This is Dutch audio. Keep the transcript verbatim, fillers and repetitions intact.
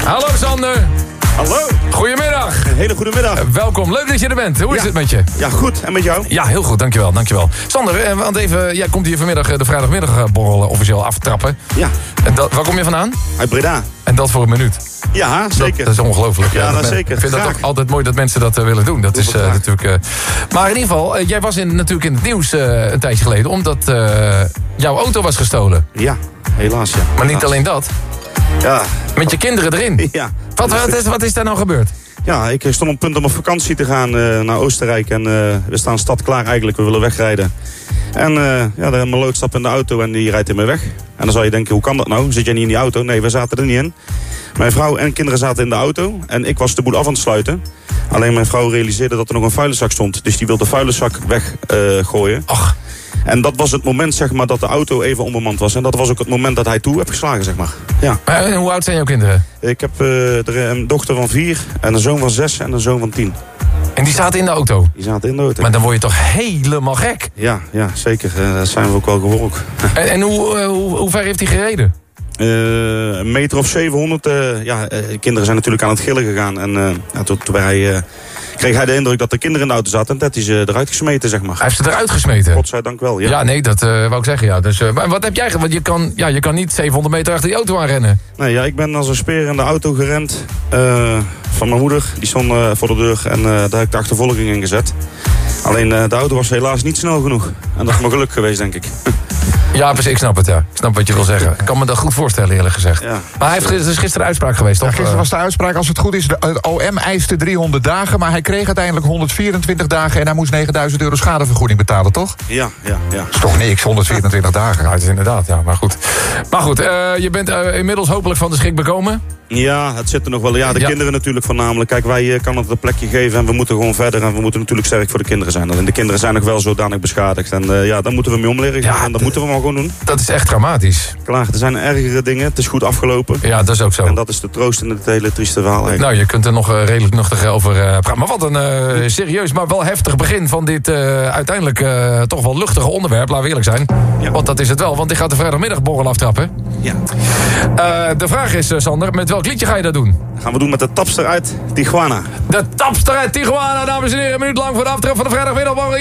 Hallo Sander. Hallo. Goedemiddag. Een hele goede middag. Uh, welkom, leuk dat je er bent. Hoe is ja. het met je? Ja, goed. En met jou? Ja, heel goed, dankjewel, dankjewel. Sander, uh, want even, jij komt hier vanmiddag uh, de vrijdagmiddagborrel officieel aftrappen. Ja. En dat, waar kom je vandaan? Uit Breda. En dat voor een minuut. Ja, zeker. Dat, dat is ongelooflijk. Ja, ja, dat men, zeker. Ik vind Graag. dat ook altijd mooi dat mensen dat uh, willen doen. Dat is uh, natuurlijk... Uh, maar in ieder geval, uh, jij was in, natuurlijk in het nieuws uh, een tijdje geleden, omdat uh, jouw auto was gestolen. Ja, helaas ja. Maar niet helaas. alleen dat. Ja. Met je kinderen erin. Ja. Wat, wat, is, wat is daar nou gebeurd? Ja, ik stond op punt om op vakantie te gaan uh, naar Oostenrijk. En uh, we staan stad klaar eigenlijk, we willen wegrijden. En uh, ja, mijn lood stapt in de auto en die rijdt in me weg. En dan zou je denken, hoe kan dat nou? Zit jij niet in die auto? Nee, we zaten er niet in. Mijn vrouw en kinderen zaten in de auto. En ik was de boel af aan het sluiten. Alleen mijn vrouw realiseerde dat er nog een vuilniszak stond. Dus die wilde de vuilniszak weggooien. Uh, Ach. En dat was het moment, zeg maar, dat de auto even onbemand was. En dat was ook het moment dat hij toe heeft geslagen, zeg maar. Ja. En hoe oud zijn jouw kinderen? Ik heb uh, een dochter van vier, en een zoon van zes en een zoon van tien. En die zaten in de auto? Die zaten in de auto. Maar dan word je toch helemaal gek? Ja, ja zeker. Uh, dat zijn we ook wel geworden. En, en hoe, uh, hoe, hoe ver heeft hij gereden? Uh, een meter of zevenhonderd. Uh, ja, uh, de kinderen zijn natuurlijk aan het gillen gegaan. En uh, ja, toen, toen hij, uh, kreeg hij de indruk dat de kinderen in de auto zaten. En dat hij ze eruit gesmeten, zeg maar. Hij heeft ze eruit gesmeten? Godzijdank wel, ja. Ja, nee, dat uh, wou ik zeggen, ja. Dus, uh, maar wat heb jij gedaan? Want je kan, ja, je kan niet zevenhonderd meter achter die auto aanrennen. Nee, ja, ik ben als een speer in de auto gerend. Uh, van mijn moeder. Die stond uh, voor de deur. En uh, daar heb ik de achtervolging in gezet. Alleen uh, de auto was helaas niet snel genoeg. En dat is mijn geluk geweest, denk ik. Ja, precies, ik snap het, ja. Ik snap wat je wil zeggen. Ik kan me dat goed voorstellen, eerlijk gezegd. Ja. Maar hij heeft er is gisteren uitspraak geweest, toch? Ja, gisteren was de uitspraak, als het goed is, de O M eiste driehonderd dagen... maar hij kreeg uiteindelijk honderdvierentwintig dagen... en hij moest negenduizend euro schadevergoeding betalen, toch? Ja, ja, ja. Dat is toch niks, honderdvierentwintig dagen. Ja, het is inderdaad, ja, maar goed. Maar goed, uh, je bent uh, inmiddels hopelijk van de schrik bekomen. Ja, het zit er nog wel. Ja, de ja. kinderen natuurlijk voornamelijk. Kijk, wij uh, kan het een plekje geven en we moeten gewoon verder. En we moeten natuurlijk sterk voor de kinderen zijn. En de kinderen zijn nog wel zodanig beschadigd. En uh, ja, daar moeten we mee om leren gaan. Ja, en dat moeten we maar gewoon doen. Dat is echt dramatisch. Klaar, er zijn ergere dingen. Het is goed afgelopen. Ja, dat is ook zo. En dat is de troost in het hele trieste verhaal eigenlijk. Nou, je kunt er nog uh, redelijk nuchtig over uh, praten. Maar wat een uh, serieus, maar wel heftig begin van dit uh, uiteindelijk uh, toch wel luchtige onderwerp. Laten we eerlijk zijn. Ja. Want dat is het wel, want ik ga de vrijdagmiddagborrel aftrappen. Ja. Uh, de vraag is, uh, Sander, met welk liedje ga je dat doen? Dat gaan we doen met de Tapster uit Tijuana. De Tapster uit Tijuana, dames en heren. Een minuut lang voor de aftrap van de vrijdagmiddagborrel.